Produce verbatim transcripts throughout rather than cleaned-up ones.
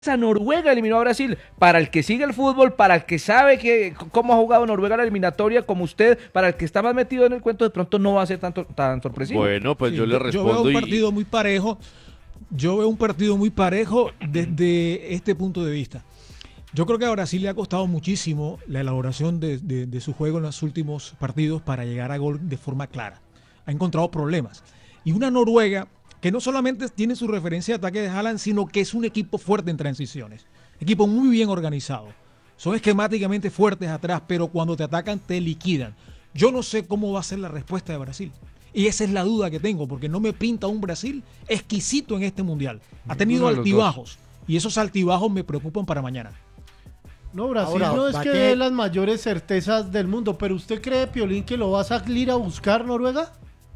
A Noruega eliminó a Brasil. Para el que sigue el fútbol, para el que sabe que cómo ha jugado Noruega la eliminatoria como usted, para el que está más metido en el cuento, de pronto no va a ser tanto, tan sorpresivo. Bueno, pues sí, yo le respondo. Yo veo un y... partido muy parejo. Yo veo un partido muy parejo desde este punto de vista. Yo creo que a Brasil le ha costado muchísimo la elaboración de, de, de su juego en los últimos partidos para llegar a gol de forma clara. Ha encontrado problemas. Y una Noruega que no solamente tiene su referencia de ataque de Haaland, sino que es un equipo fuerte en transiciones. Equipo muy bien organizado. Son esquemáticamente fuertes atrás, pero cuando te atacan te liquidan. Yo no sé cómo va a ser la respuesta de Brasil. Y esa es la duda que tengo, porque no me pinta un Brasil exquisito en este Mundial. Ha tenido altibajos, y esos altibajos me preocupan para mañana. No, Brasil Ahora, no es que que... dé las mayores certezas del mundo, pero ¿usted cree, Piolín, que lo va a salir a buscar Noruega?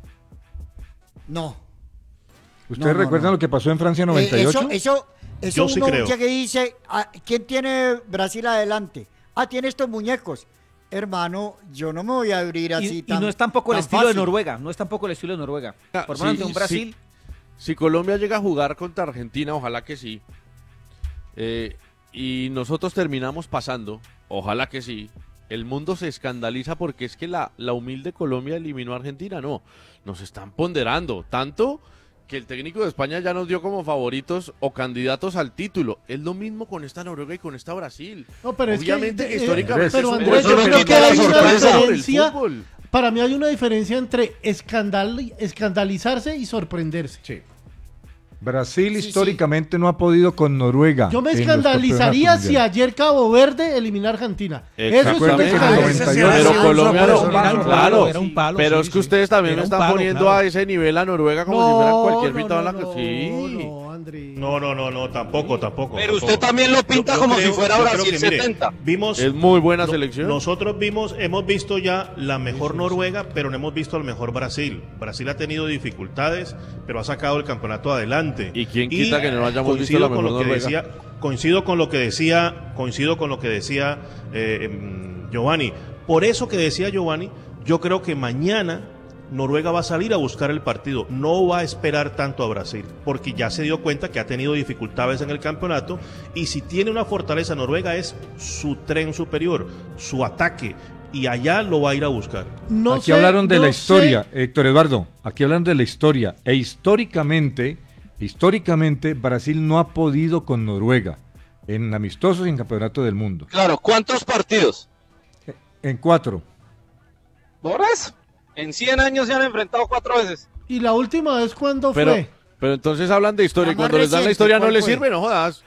No. ¿Ustedes no, no, recuerdan no. lo que pasó en Francia noventa y ocho? Eh, eso, eso, eso Yo sí uno creo. que dice, ah, ¿quién tiene Brasil adelante? Ah, tiene estos muñecos. Hermano, yo no me voy a abrir así y, tan y no es tampoco el tan estilo fácil. de Noruega, no es tampoco el estilo de Noruega. Ah, Por sí, ante un sí, Brasil... Si, si Colombia llega a jugar contra Argentina, ojalá que sí. Eh, y nosotros terminamos pasando, ojalá que sí. El mundo se escandaliza porque es que la, la humilde Colombia eliminó a Argentina. No, nos están ponderando tanto que el técnico de España ya nos dio como favoritos o candidatos al título. Es lo mismo con esta Noruega y con esta Brasil. No, pero Obviamente es que que, históricamente eh, pero es un Andrés, buen yo creo campeonato que de hay una sorpresa por el diferencia. fútbol. Para mí hay una diferencia entre escandal, escandalizarse y sorprenderse. Sí. Brasil Sí, históricamente no ha podido con Noruega. Yo me en los escandalizaría campeonatos si mundiales. ayer Cabo Verde elimina a Argentina. Eso es Exactamente. que en el escandalizar. noventa y ocho Pero sí, Colombia sí, no, sí, era un palo, claro, era un palo, pero sí, es que sí. ustedes también Era me un están palo, poniendo claro. a ese nivel a Noruega como No, si fueran cualquier no, pintado no, en la no, sí. no, Andrés. No, no, no, no, tampoco, tampoco. Pero usted tampoco. también lo pinta Yo- yo como creo- si fuera yo creo Brasil que, mire, setenta. Vimos, Es muy buena no- selección. Nosotros vimos, hemos visto ya la mejor Noruega, pero no hemos visto al mejor Brasil. Brasil ha tenido dificultades, pero ha sacado el campeonato adelante. ¿Y quién quita que no hayamos visto coincido la con mejor lo que Noruega? decía, coincido con lo que decía, coincido con lo que decía eh, em, Giovanni. Por eso que decía Giovanni, yo creo que mañana Noruega va a salir a buscar el partido, no va a esperar tanto a Brasil, porque ya se dio cuenta que ha tenido dificultades en el campeonato y si tiene una fortaleza Noruega es su tren superior, su ataque, y allá lo va a ir a buscar. No Aquí sé, hablaron de no la historia, sé. Héctor Eduardo, aquí hablan de la historia, e históricamente, históricamente Brasil no ha podido con Noruega, en amistosos y en campeonato del mundo, Claro, ¿cuántos partidos? en cuatro. Por eso. En cien años se han enfrentado cuatro veces. ¿Y la última vez cuándo Pero, fue? pero entonces hablan de historia y La más cuando les dan la reciente, historia no ¿cuál les fue? sirve, no jodas.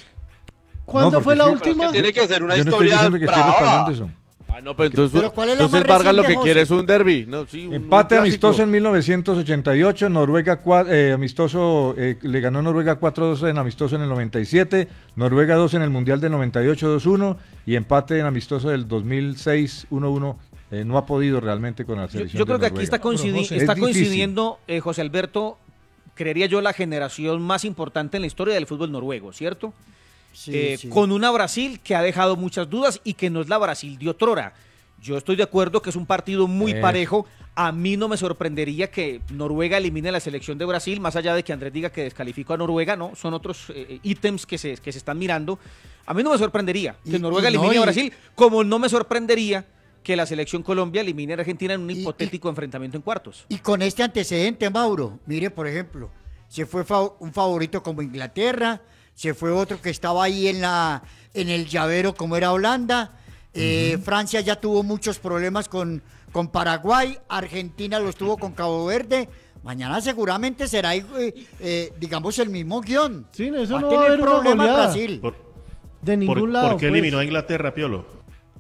¿Cuándo No, fue porque la sí. Pero es última? que tiene que ser una Yo no estoy historia diciendo que esté brava. respaldando eso. Ah, no, pero entonces, Pero ¿cuál es la entonces más Vargas lo que reciente, quiere José? es un derby. No, sí, un- Empate un amistoso clásico. en mil novecientos ochenta y ocho, Noruega cua- eh, amistoso, eh, le ganó Noruega cuatro dos en amistoso en el noventa y siete, Noruega dos en el Mundial del noventa y ocho dos uno y empate en amistoso del dos mil seis uno uno. Eh, no ha podido realmente con la Yo, selección yo creo de que aquí Noruega. está, coincidi- Pero, José, está es difícil. coincidiendo, eh, José Alberto, creería yo, la generación más importante en la historia del fútbol noruego, ¿cierto? Sí, Eh, sí. Con una Brasil que ha dejado muchas dudas y que no es la Brasil de otrora. Yo estoy de acuerdo que es un partido muy Eso. parejo. A mí no me sorprendería que Noruega elimine la selección de Brasil, más allá de que Andrés diga que descalificó a Noruega, no, son otros eh, ítems que se, que se están mirando. A mí no me sorprendería que Y- Noruega y no, elimine a y- Brasil, como no me sorprendería que la selección Colombia elimine a Argentina en un Y- hipotético enfrentamiento en cuartos. Y con este antecedente, Mauro, mire, por ejemplo, se fue fa- un favorito como Inglaterra, se fue otro que estaba ahí en la en el llavero como era Holanda, eh, Francia ya tuvo muchos problemas con, con Paraguay, Argentina los tuvo con Cabo Verde, mañana seguramente será, eh, eh, digamos, el mismo guión. Sí, eso Va a no va a tener haber una problemas goleada. Brasil. Por, De ningún por- lado. ¿por qué pues. eliminó a Inglaterra, Piolo?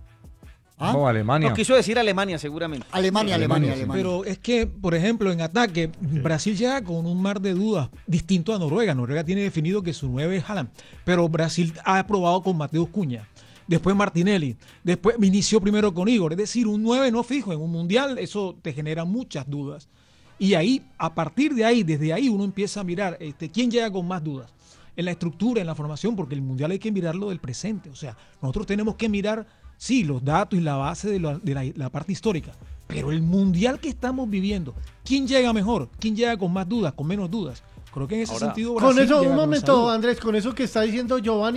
¿Ah? No, Alemania. No quiso decir Alemania, seguramente. Alemania, Alemania, Alemania, sí. Alemania. Pero es que, por ejemplo, en ataque, Brasil llega con un mar de dudas distinto a Noruega. Noruega tiene definido que su nueve es Haaland, pero Brasil ha probado con Mateus Cunha, después Martinelli, después inició primero con Igor. Es decir, un nueve no fijo en un mundial, eso te genera muchas dudas. Y ahí, a partir de ahí, desde ahí uno empieza a mirar este, quién llega con más dudas. En la estructura, en la formación, porque el mundial hay que mirarlo del presente. O sea, nosotros tenemos que mirar, sí, los datos y la base de la, de la, la parte histórica, pero el mundial que estamos viviendo, ¿quién llega mejor? ¿Quién llega con más dudas, con menos dudas? creo que en ese Ahora, sentido Con Brasil eso, llega un con momento, salud. Andrés, con eso que está diciendo Giovanni.